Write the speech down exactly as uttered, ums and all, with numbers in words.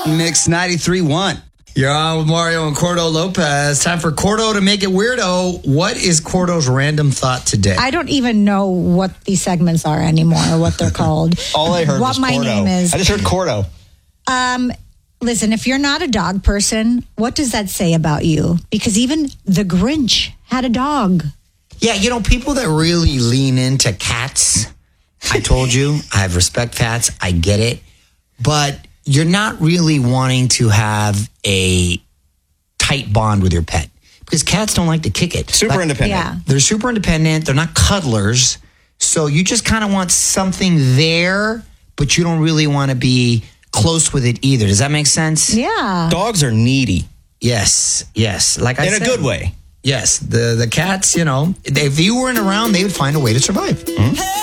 Mix ninety-three point one. You're on with Mario and Cordo Lopez. Time for Cordo to make it weirdo. What is Cordo's random thought today? I don't even know what these segments are anymore or what they're called. All I heard what was my Cordo. name is. I just heard Cordo. Um, listen, if you're not a dog person, what does that say about you? Because even the Grinch had a dog. Yeah, you know, people that really lean into cats, I told you, I have respect for cats. I get it. But you're not really wanting to have a tight bond with your pet because cats don't like to kick it. Super Like, independent. Yeah. They're super independent. They're not cuddlers. So you just kind of want something there, but you don't really want to be close with it either. Does that make sense? Yeah. Dogs are needy Yes. Yes. Like I in said. a good way. Yes. The, the cats, you know, if you weren't around, they would find a way to survive.